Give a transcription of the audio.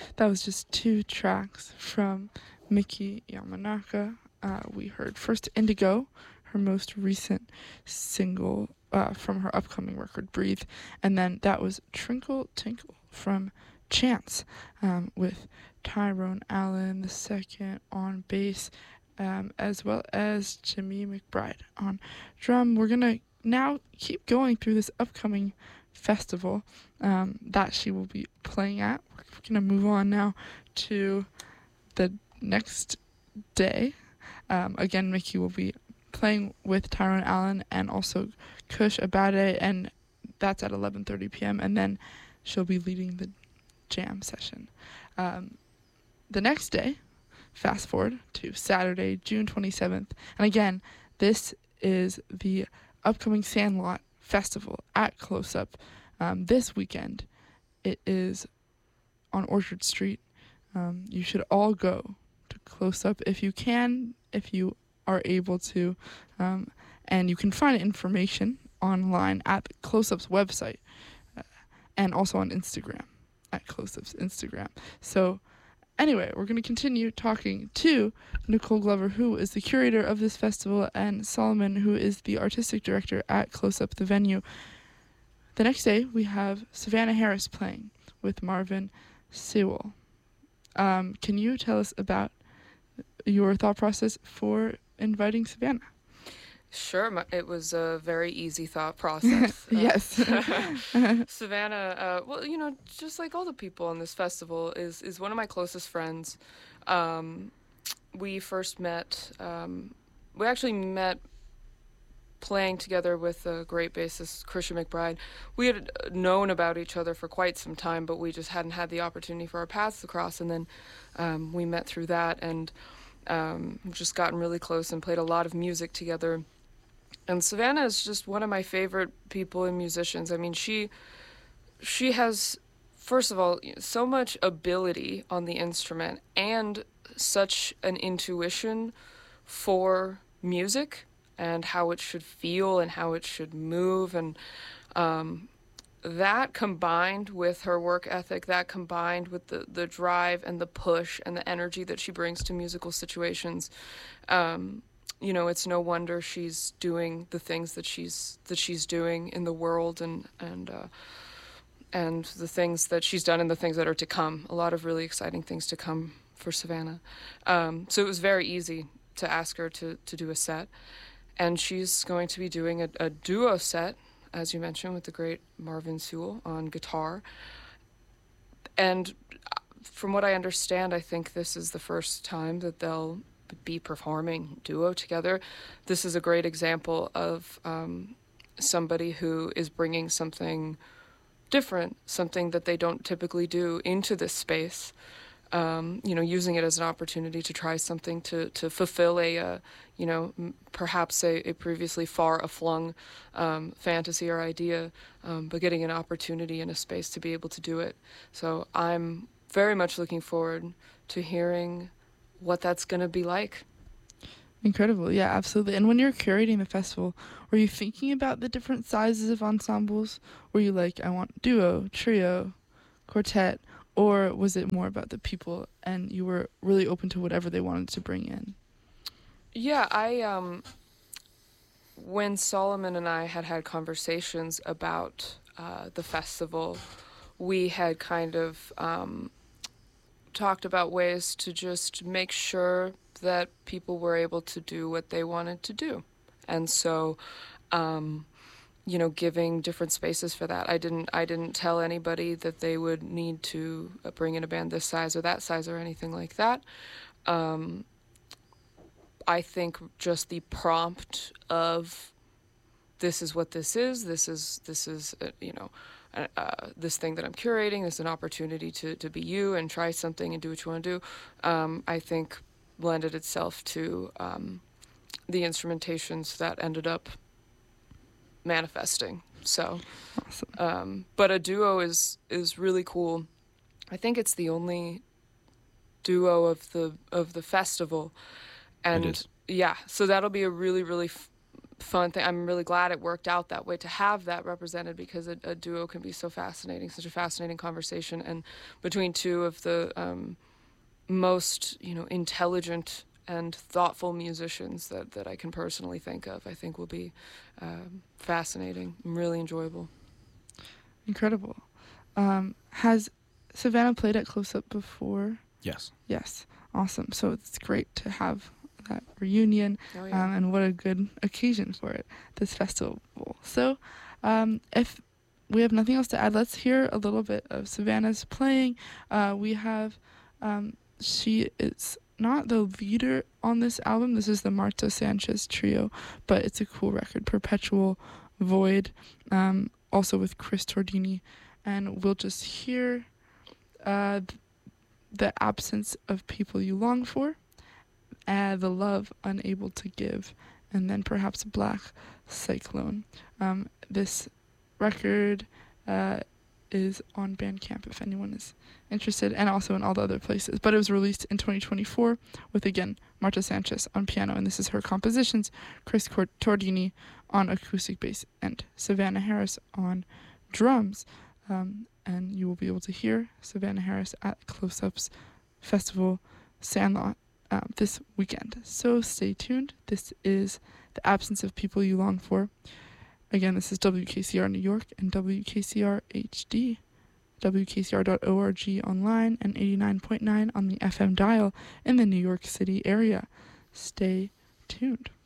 That was just 2 tracks from Miki Yamanaka. We heard first Indigo, her most recent single from her upcoming record, Breathe. And then that was Trinkle Tinkle from Chance with Tyrone Allen II on bass, as well as Jimmy McBride on drum. We're going to now keep going through this upcoming festival that she will be playing at. We're going to move on now to the next day. Again, Miki will be playing with Tyrone Allen and also Kush Abade, and that's at 11:30 p.m. And then she'll be leading the jam session. The next day, fast forward to Saturday, June 27th. And again, this is the upcoming Sandlot Festival at Close Up this weekend. It is on Orchard Street. You should all go to Close Up if you can, if you are able to. And you can find information online at Close Up's website and also on Instagram at Close Up's Instagram. So anyway, we're going to continue talking to Nicole Glover, who is the curator of this festival, and Solomon, who is the artistic director at Close Up, the venue. The next day, we have Savannah Harris playing with Marvin Sewell. Can you tell us about your thought process for inviting Savannah? Sure, it was a very easy thought process. Yes. Savannah, well, just like all the people on this festival, is one of my closest friends. We first met, we actually met playing together with a great bassist, Christian McBride. We had known about each other for quite some time, but we just hadn't had the opportunity for our paths to cross, and then we met through that, and just gotten really close and played a lot of music together. And Savannah is just one of my favorite people and musicians. I mean, she has, first of all, so much ability on the instrument and such an intuition for music and how it should feel and how it should move. And that combined with her work ethic, that combined with the drive and the push and the energy that she brings to musical situations, it's no wonder she's doing the things that she's doing in the world, and the things that she's done and the things that are to come. A lot of really exciting things to come for Savannah. So it was very easy to ask her to do a set, and she's going to be doing a duo set, as you mentioned, with the great Marvin Sewell on guitar. And from what I understand, I think this is the first time that they'll be performing duo together. This is a great example of somebody who is bringing something different, something that they don't typically do into this space, using it as an opportunity to try something to fulfill perhaps a previously far aflung fantasy or idea, but getting an opportunity in a space to be able to do it. So I'm very much looking forward to hearing what that's going to be like. Incredible. Yeah, absolutely. And when you're curating the festival, were you thinking about the different sizes of ensembles? Were you like, I want duo, trio, quartet, or was it more about the people and you were really open to whatever they wanted to bring in? Yeah, when Solomon and I had conversations about the festival, we had kind of talked about ways to just make sure that people were able to do what they wanted to do. And so, giving different spaces for that. I didn't tell anybody that they would need to bring in a band this size or that size or anything like that. I think just the prompt of this is what this is this thing that I'm curating, this is an opportunity to be you and try something and do what you want to do, I think lended itself to the instrumentations that ended up manifesting. So, awesome. But a duo is really cool. I think it's the only duo of the festival, and it is. Yeah, so that'll be a really really fun thing. I'm really glad it worked out that way to have that represented, because a duo can be so fascinating, such a fascinating conversation, and between two of the most intelligent and thoughtful musicians that I can personally think of, I think will be fascinating and really enjoyable. Incredible. Has Savannah played at Close Up before? Yes. Yes. Awesome. So it's great to have that reunion, Oh, yeah. and what a good occasion for it, this festival. So if we have nothing else to add, let's hear a little bit of Savannah's playing. We have, she is not the leader on this album. This is the Marta Sanchez trio, but it's a cool record, Perpetual Void, also with Chris Tordini. And we'll just hear the absence of people you long for, the love unable to give, and then perhaps Black Cyclone. This record is on Bandcamp if anyone is interested, and also in all the other places. But it was released in 2024 with, again, Marta Sanchez on piano, and this is her compositions, Chris Tordini on acoustic bass, and Savannah Harris on drums. And you will be able to hear Savannah Harris at Close Ups Festival Sandlot this weekend. So stay tuned. This is The Absence of People You Long For. Again, this is WKCR New York and WKCR HD, WKCR.org online, and 89.9 on the FM dial in the New York City area. Stay tuned.